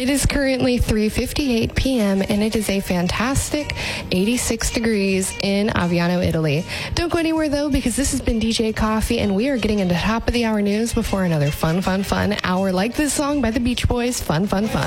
It is currently 3:58 p.m. and it is a fantastic 86 degrees in Aviano, Italy. Don't go anywhere though, because this has been DJ Coffee and we are getting into top of the hour news before another fun hour like this song by the Beach Boys. Fun.